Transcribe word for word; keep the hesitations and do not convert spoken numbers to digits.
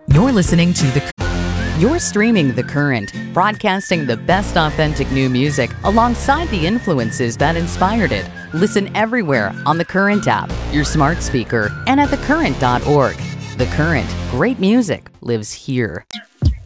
You're listening to The You're streaming The Current, broadcasting the best authentic new music alongside the influences that inspired it. Listen everywhere on The Current app, your smart speaker, and at the current dot org. The Current, great music lives here.